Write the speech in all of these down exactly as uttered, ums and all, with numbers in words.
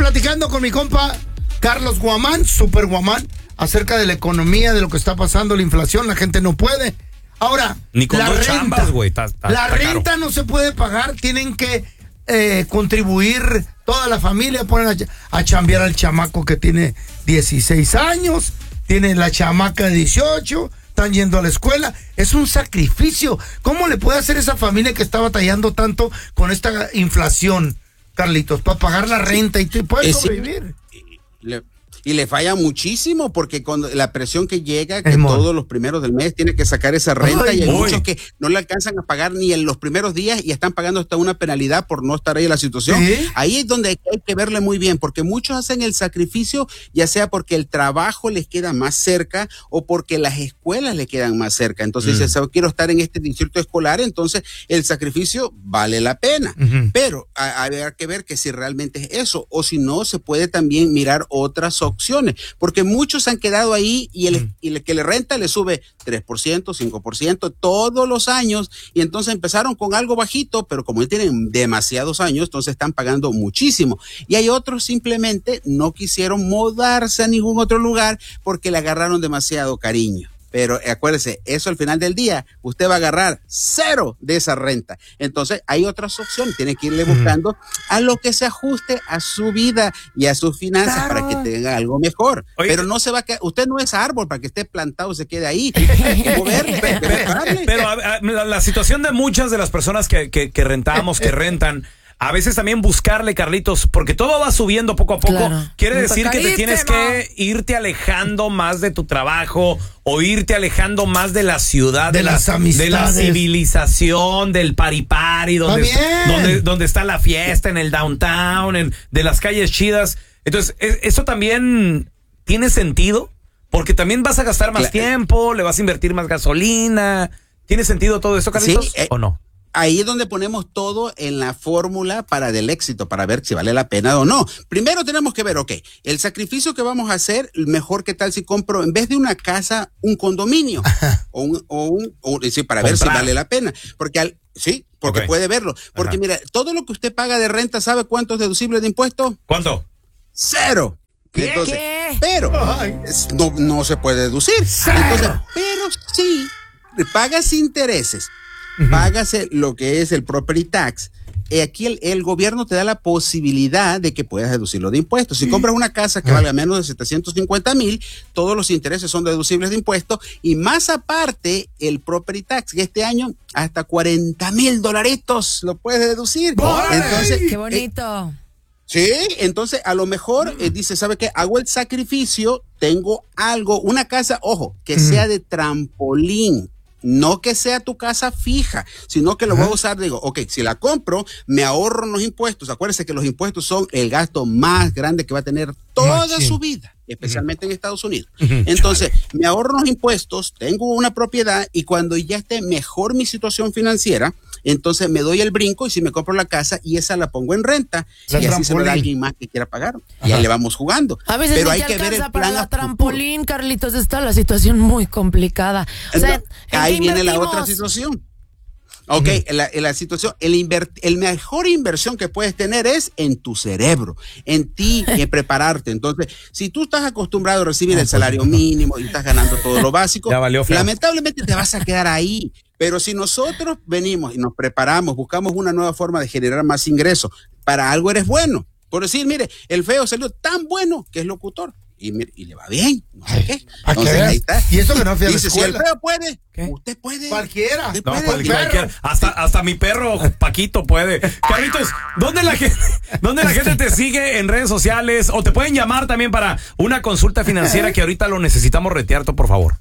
platicando con mi compa Carlos Guamán, Super Guamán, acerca de la economía, de lo que está pasando, la inflación, la gente no puede. Ahora, Ni con la dos renta, chambas, güey. Ta, ta, la ta renta caro. no se puede pagar, tienen que eh, contribuir toda la familia, ponen a, a chambear al chamaco que tiene dieciséis años, tiene la chamaca de dieciocho, están yendo a la escuela. Es un sacrificio. ¿Cómo le puede hacer esa familia que está batallando tanto con esta inflación, Carlitos, para pagar la renta y puede sobrevivir? Le, y le falla muchísimo porque con la presión que llega, que todos los primeros del mes tiene que sacar esa renta. Ay, y hay uy. muchos que no le alcanzan a pagar ni en los primeros días y están pagando hasta una penalidad por no estar ahí en la situación. ¿Sí? Ahí es donde hay que verle muy bien, porque muchos hacen el sacrificio, ya sea porque el trabajo les queda más cerca o porque las escuelas le quedan más cerca. Entonces, mm. si quiero estar en este distrito escolar, entonces el sacrificio vale la pena. Uh-huh. Pero hay que ver que si realmente es eso, o si no, se puede también mirar otras opciones. Porque muchos han quedado ahí y el, y el que le renta le sube tres por ciento, cinco por ciento todos los años, y entonces empezaron con algo bajito, pero como tienen demasiados años, entonces están pagando muchísimo. Y hay otros simplemente no quisieron mudarse a ningún otro lugar porque le agarraron demasiado cariño. Pero acuérdese, eso al final del día, usted va a agarrar cero de esa renta. Entonces, hay otras opciones. Tiene que irle buscando a lo que se ajuste a su vida y a sus finanzas, claro, para que tenga algo mejor. Oye, pero no se va a quedar, usted no es árbol para que esté plantado y se quede ahí. Hay que moverle, hay que pero, pero a, a, la, la situación de muchas de las personas que, que, que rentamos, que rentan, a veces también buscarle, Carlitos, porque todo va subiendo poco a poco. Claro. Quiere decir que te tienes que irte alejando más de tu trabajo o irte alejando más de la ciudad, de, de las la, amistades, de la civilización, del paripari, donde, donde, donde está la fiesta, en el downtown, en, de las calles chidas. Entonces, eso también tiene sentido, porque también vas a gastar más claro. tiempo, le vas a invertir más gasolina. ¿Tiene sentido todo eso, Carlitos, sí, eh, o no? Ahí es donde ponemos todo en la fórmula para del éxito, para ver si vale la pena o no. Primero tenemos que ver, ok, el sacrificio que vamos a hacer, mejor que tal si compro, en vez de una casa, un condominio. o un, o un, o, sí, para Comprar. ver si vale la pena. Porque al, sí, porque okay. puede verlo. Porque Ajá. mira, todo lo que usted paga de renta, ¿sabe cuánto es deducible de impuestos? ¿Cuánto? Cero. ¿Qué? Entonces, ¿Qué? pero es, no, no se puede deducir. Cero. Entonces, pero sí, pagas intereses. Uh-huh. Págase lo que es el property tax. Eh, aquí el, el gobierno te da la posibilidad de que puedas deducirlo de impuestos. Si uh-huh. compras una casa que uh-huh. valga menos de setecientos cincuenta mil, todos los intereses son deducibles de impuestos, y más aparte el property tax, que este año hasta cuarenta mil dolaritos lo puedes deducir. ¡Ay! Entonces, ¡qué bonito! Eh, Sí, entonces a lo mejor eh, dice, ¿sabe qué? Hago el sacrificio, tengo algo, una casa, ojo, que uh-huh. sea de trampolín. No que sea tu casa fija, sino que lo Ajá. voy a usar, digo, ok, si la compro, me ahorro los impuestos. Acuérdense que los impuestos son el gasto más grande que va a tener toda Machín. su vida, especialmente uh-huh. en Estados Unidos. Uh-huh. Entonces, Chale. me ahorro los impuestos, tengo una propiedad, y cuando ya esté mejor mi situación financiera, entonces me doy el brinco y si me compro la casa y esa la pongo en renta, la y así se lo da a alguien más que quiera pagar. Ajá. Y ahí le vamos jugando. A veces Pero hay que ver el plan la trampolín, Carlitos, está la situación muy complicada. O sea, ahí viene la otra situación. Ok, uh-huh. la, la situación, el, inver, el mejor inversión que puedes tener es en tu cerebro, en ti, en prepararte. Entonces, si tú estás acostumbrado a recibir no, el salario pues, mínimo y estás ganando todo lo básico, lamentablemente te vas a quedar ahí. Pero si nosotros venimos y nos preparamos, buscamos una nueva forma de generar más ingresos, para algo eres bueno. Por decir, mire, el feo salió tan bueno que es locutor. Y, y le va bien, no sé qué. Entonces, ahí está. Y eso que no fui a la Dice, escuela. Si el feo puede, ¿Qué? usted puede. Cualquiera. Usted no, puede. cual, cualquiera. Hasta, hasta mi perro Paquito puede. Carlitos, ¿dónde la gente, dónde la gente te sigue en redes sociales? O te pueden llamar también para una consulta financiera que ahorita lo necesitamos retear, por favor.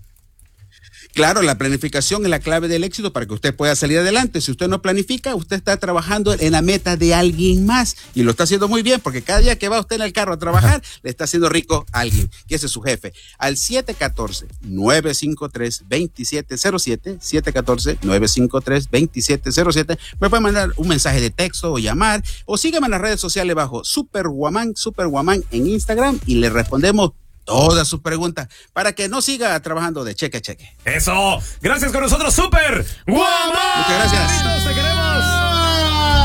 Claro, la planificación es la clave del éxito para que usted pueda salir adelante. Si usted no planifica, usted está trabajando en la meta de alguien más y lo está haciendo muy bien, porque cada día que va usted en el carro a trabajar, le está haciendo rico a alguien, que ese es su jefe. Al siete uno cuatro, nueve cinco tres, dos siete cero siete, siete uno cuatro, nueve cinco tres, dos siete cero siete, me puede mandar un mensaje de texto o llamar, o sígueme en las redes sociales bajo Super Guamán, Super Guamán en Instagram, y le respondemos todas sus preguntas para que no siga trabajando de cheque a cheque. Eso. Gracias con nosotros, Super Guamán. Muchas gracias.